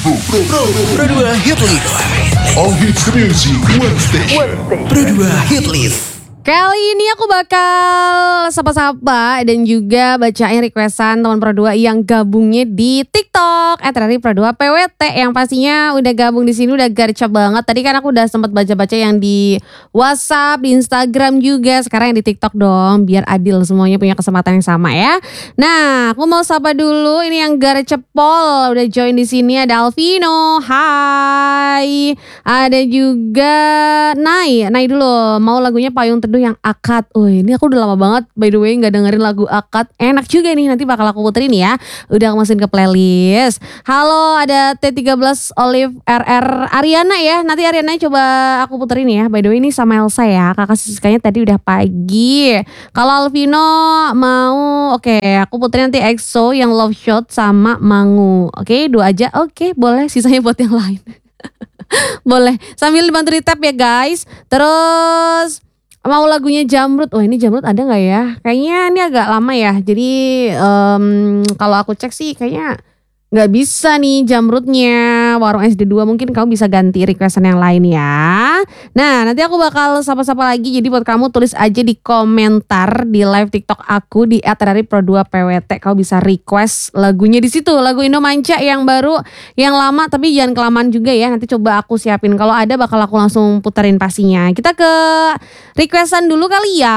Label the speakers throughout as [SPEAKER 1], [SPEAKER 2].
[SPEAKER 1] Pro 2 Hit List.
[SPEAKER 2] All hits music, one station.
[SPEAKER 1] Pro 2 Hit List.
[SPEAKER 3] Kali ini aku bakal sapa-sapa dan juga bacain requestan teman Pro 2 yang gabungnya di TikTok @dari Pro 2 PWT yang pastinya udah gabung di sini udah garcep banget. Tadi kan aku udah sempat baca-baca yang di WhatsApp, di Instagram juga. Sekarang yang di TikTok dong, biar adil semuanya punya kesempatan yang sama ya. Nah, aku mau sapa dulu ini yang garcepol udah join di sini ada Alvino. Hai. Ada juga Nai dulu. Mau lagunya Payung Teduh yang Akad. Ini aku udah lama banget by the way gak dengerin lagu Akad. Enak juga nih, nanti bakal aku puterin ya. Udah aku masukin ke playlist. Halo, ada T13 Olive RR Ariana ya. Nanti Ariana coba aku puterin ya. By the way ini sama Elsa ya. Kakak Siskanya tadi udah pagi. Kalau Alvino mau oke, aku puterin nanti EXO yang Love Shot sama Mangu. Oke, 2 aja. Oke, boleh, sisanya buat yang lain. Boleh, sambil dibantu di tap ya guys. Terus mau lagunya Jamrud. Ini Jamrud ada gak ya? Kayaknya ini agak lama ya. Jadi kalau aku cek sih kayaknya gak bisa nih Jamrudnya. Warung SD2 mungkin kamu bisa ganti requestan yang lain ya. Nah, nanti aku bakal sapa-sapa lagi. Jadi buat kamu tulis aja di komentar di live TikTok aku di @dari Pro 2 PWT. Kamu bisa request lagunya di situ. Lagu Indo Manca yang baru, yang lama tapi jangan kelamaan juga ya. Nanti coba aku siapin. Kalau ada bakal aku langsung puterin pastinya. Kita ke requestan dulu kali ya.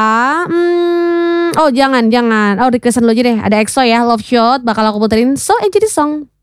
[SPEAKER 3] Jangan. Requestan dulu aja deh. Ada EXO ya, Love Shot bakal aku puterin. So aja di song.